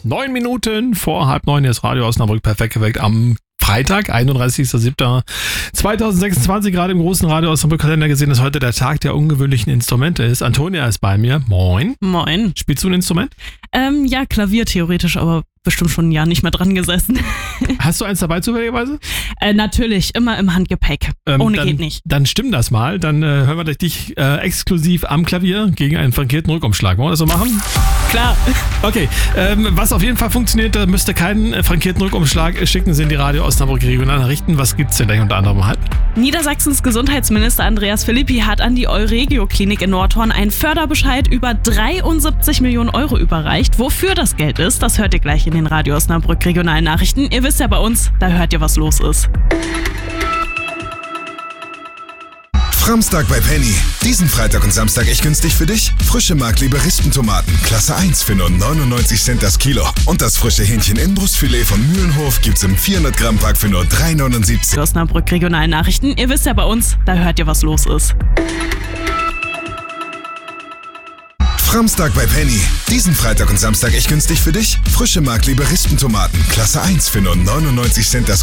9 Minuten vor 8:30 ist Radio Osnabrück perfekt geweckt am Freitag, 31.07.2026, gerade im großen Radio Osnabrück-Kalender gesehen, dass heute der Tag der ungewöhnlichen Instrumente ist. Antonia ist bei mir. Moin. Moin. Spielst du ein Instrument? Ja, Klavier theoretisch, aber bestimmt schon ein Jahr nicht mehr dran gesessen. Hast du eins dabei zufälligerweise? Natürlich, immer im Handgepäck. Ohne geht nicht. Dann stimmt das mal. Dann hören wir dich exklusiv am Klavier gegen einen frankierten Rückumschlag. Wollen wir das so machen? Klar. Okay, was auf jeden Fall funktioniert, da müsst ihr keinen frankierten Rückumschlag schicken, sind die Radio Osnabrück Regionalnachrichten. Was gibt's denn gleich unter anderem halt? Niedersachsens Gesundheitsminister Andreas Philippi hat an die Euregio-Klinik in Nordhorn einen Förderbescheid über 73 Millionen Euro überreicht. Wofür das Geld ist, das hört ihr gleich in den Radio Osnabrück Regionalnachrichten. Ihr wisst ja bei uns, da hört ihr, was los ist. Framstag bei Penny. Diesen Freitag und Samstag echt günstig für dich. Frische Markliebe Rispentomaten, Klasse 1 für nur 99 Cent das Kilo. Und das frische Hähnchen Inbrustfilet von Mühlenhof gibt's im 400 Gramm Pack für nur 3,79. Osnabrück Regionalnachrichten. Ihr wisst ja bei uns, da hört ihr, was los ist. Framstag bei Penny. Diesen Freitag und Samstag echt günstig für dich. Frische Markliebe Rispentomaten, Klasse 1 für nur 99 Cent das